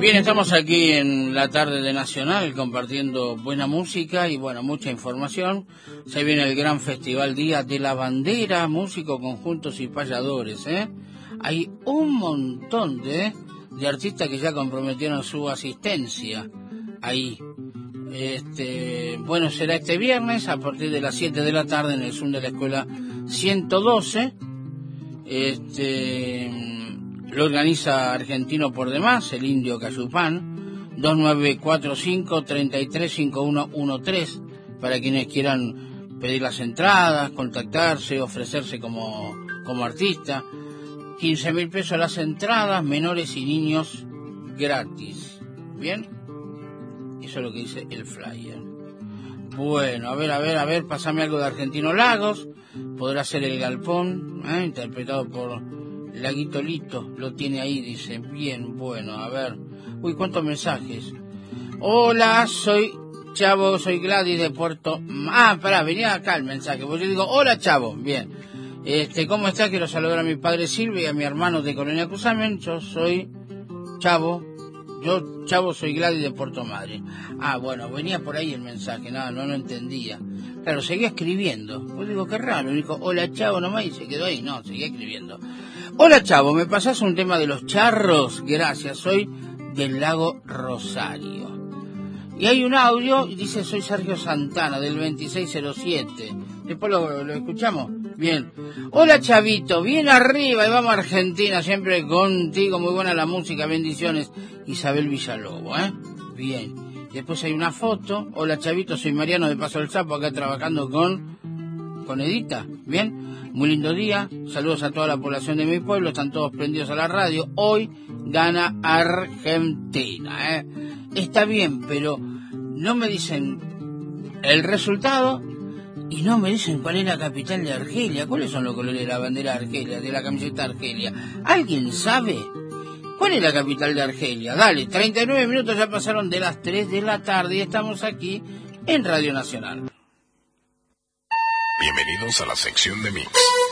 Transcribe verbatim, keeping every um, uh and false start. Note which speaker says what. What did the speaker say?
Speaker 1: Bien, estamos aquí en la tarde de Nacional compartiendo buena música y bueno, mucha información. Se viene el gran festival Día de la Bandera, músicos, conjuntos y payadores, ¿eh? Hay un montón de, de artistas que ya comprometieron su asistencia ahí. Este, bueno, será este viernes a partir de las siete de la tarde en el Zoom de la Escuela ciento doce. Este, lo organiza Argentino por Demás, el Indio Cayupán. Dos nueve cuatro cinco, tres tres cinco uno uno tres para quienes quieran pedir las entradas, contactarse, ofrecerse como, como artista. Quince mil pesos las entradas, menores y niños gratis. ¿Bien? Eso es lo que dice el flyer. Bueno, a ver, a ver, a ver, pasame algo de Argentino Lagos. Podrá ser El Galpón, ¿eh? Interpretado por Laguito Lito. Lo tiene ahí, dice. Bien, bueno, a ver. Uy, cuántos mensajes. Hola, soy Chavo, soy Gladys de Puerto... Ah, pará, venía acá el mensaje. Pues yo digo, hola Chavo, bien. Este, ¿cómo estás? Quiero saludar a mi padre Silvio y a mi hermano de Colonia Cusamen. Yo soy Chavo. Yo, Chavo, soy Gladys de Puerto Madre. Ah, bueno, venía por ahí el mensaje, nada, no lo entendía. Claro, seguía escribiendo. Pues digo, qué raro, dijo, hola Chavo nomás y se quedó ahí. No, seguía escribiendo. Hola Chavo, ¿me pasás un tema de los charros? Gracias, soy del Lago Rosario. Y hay un audio, y dice, soy Sergio Santana, del veintiséis cero siete. Después lo, lo escuchamos. Bien. Hola Chavito, bien arriba y vamos a Argentina, siempre contigo, muy buena la música, bendiciones. Isabel Villalobos, ¿eh? Bien. Después hay una foto. Hola Chavito, soy Mariano de Paso del Sapo, acá trabajando con, con Edita. Bien. Muy lindo día. Saludos a toda la población de mi pueblo, están todos prendidos a la radio. Hoy gana Argentina, ¿eh? Está bien, pero no me dicen el resultado. Y no me dicen cuál es la capital de Argelia. ¿Cuáles son los colores de la bandera de Argelia, de la camiseta de Argelia? ¿Alguien sabe cuál es la capital de Argelia? Dale, treinta y nueve minutos ya pasaron de las tres de la tarde y estamos aquí en Radio Nacional.
Speaker 2: Bienvenidos a la sección de Mix.